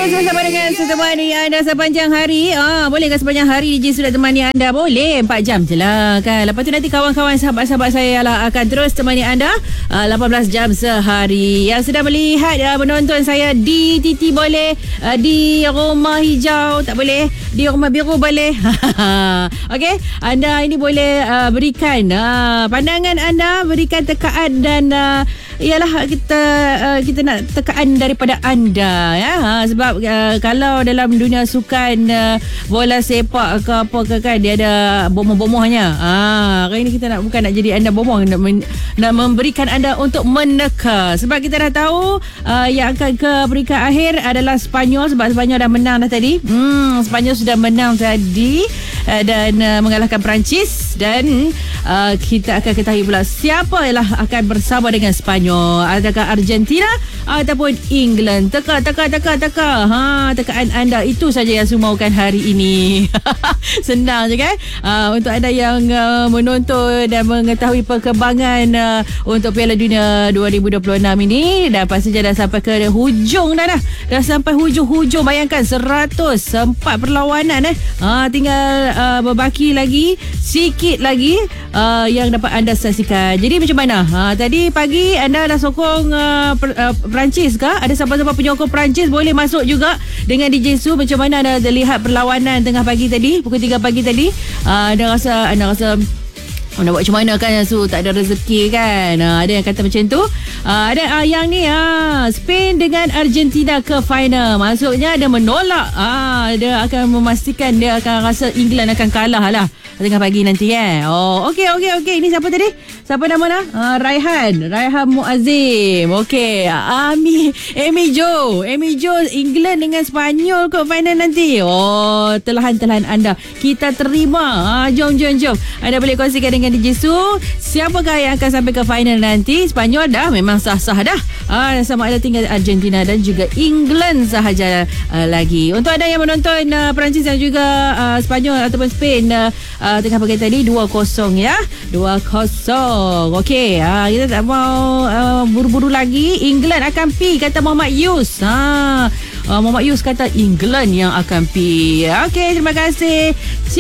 terus bersama dengan setemani anda sepanjang hari. Boleh ke sepanjang hari DJ sudah temani anda? Boleh, 4 jam je lah kan. Lepas tu nanti kawan-kawan sahabat-sahabat saya lah akan terus temani anda 18 jam sehari. Yang sedang melihat menonton saya di TT boleh, di rumah hijau tak boleh, di rumah biru boleh. Okey, anda ini boleh berikan pandangan anda, berikan tekaan dan ialah kita nak tekaan daripada anda ya. Sebab kalau dalam dunia sukan bola sepak ke apa ke kan, dia ada bomoh-bomohnya. Hari ini kita bukan nak jadi anda bomoh, nak memberikan anda untuk meneka. Sebab kita dah tahu yang akan ke peringkat akhir adalah Sepanyol. Sebab Sepanyol dah menang dah tadi. Sepanyol sudah menang tadi dan mengalahkan Perancis. Dan kita akan ketahui pula siapa ialah akan bersama dengan Sepanyol. Adakah Argentina ataupun England? Teka. Tekaan anda itu saja yang sumaukan hari ini. Senang je kan? Untuk anda yang menonton dan mengetahui perkembangan untuk Piala Dunia 2026 ini, dah pastinya dah sampai ke hujung dah sampai hujung. Bayangkan 104 perlawanan tinggal berbaki lagi sikit lagi yang dapat anda saksikan. Jadi macam mana? Tadi pagi anda dah sokong Perancis ke? Ada siapa-siapa penyokong Perancis boleh masuk juga dengan DJ Su. Macam mana anda lihat perlawanan tengah pagi tadi, pukul 3 pagi tadi? Anda rasa nak buat macam mana kan, Su? Tak ada rezeki kan? Ada yang kata macam tu. Ada yang ni Spain dengan Argentina ke final. Maksudnya dia menolak. Dia akan memastikan dia akan rasa England akan kalah lah tengah pagi nanti Okey. Ini siapa tadi? Siapa nama Raihan Muazzim. Okey. Amy Jo England dengan Sepanyol ke final nanti. Telahan anda kita terima. Jom anda boleh kongsikan dengan DJ Su. Siapakah yang akan sampai ke final nanti? Sepanyol dah memang sah-sah dah. Sama ada tinggal Argentina dan juga England sahaja lagi. Untuk anda yang menonton Perancis dan juga Sepanyol ataupun Spain tengah pagi tadi 2-0 ya. 2-0. Okey, kita tak mau buru-buru lagi. England akan pi kata Muhammad Yus. Muhammad Yus kata England yang akan pi. Okey, terima kasih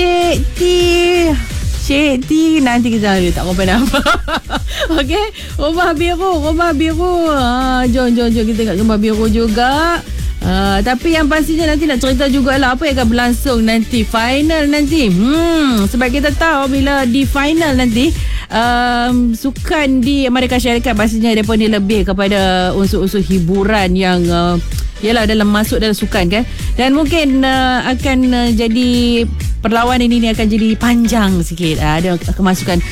Cik T. Nanti kita tak apa nama. Okey, rumah biru. Jom kita tengok rumah biru juga. Tapi yang pastinya nanti nak cerita jugalah apa yang akan berlangsung nanti final nanti. Sebab kita tahu bila di final nanti sukan di Amerika Syarikat pastinya mereka ni lebih kepada unsur-unsur hiburan yang ialah masuk dalam sukan kan. Dan mungkin akan jadi perlawanan ini akan jadi panjang sikit. Ada kemasukan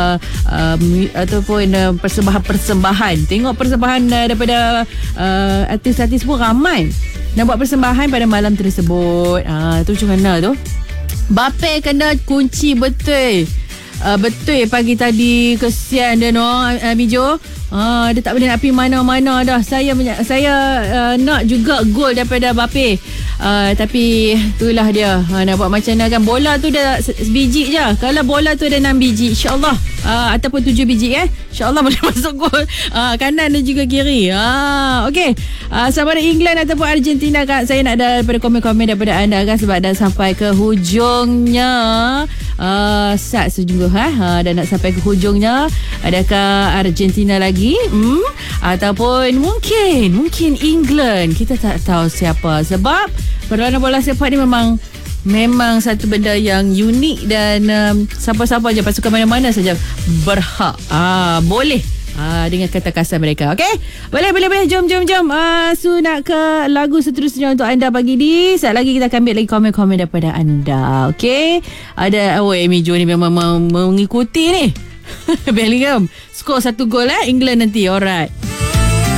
ataupun persembahan. Tengok persembahan daripada artis-artis pun ramai nak buat persembahan pada malam tersebut. Tu macam mana tu? Bape kena kunci betul pagi tadi. Kesian dia Mijo. Dia tak boleh nak pergi mana-mana dah. Saya nak juga gol daripada Bape. Tapi itulah dia. Nak buat macam mana kan. Bola tu dah sebiji je. Kalau bola tu ada 6 biji, InsyaAllah ataupun 7 biji InsyaAllah boleh masuk gol. Kanan dan juga kiri. Okey. Sama ada England ataupun Argentina kan. Saya nak daripada komen-komen daripada anda kan. Sebab dah sampai ke hujungnya saat sejujurnya dan nak sampai ke hujungnya. Adakah Argentina lagi ataupun mungkin England? Kita tak tahu siapa. Sebab perlawanan bola sepak ni memang satu benda yang unik dan siapa-siapa je, pasukan mana-mana saja berhak boleh dengan kata kasar mereka. Okey, boleh jom Su nak ke lagu seterusnya untuk anda pagi ni. Saat lagi kita akan ambil lagi komen-komen daripada anda. Okey, ada Amy Jo ni memang mengikuti ni Bellingham skor 1 gol England nanti. Alright.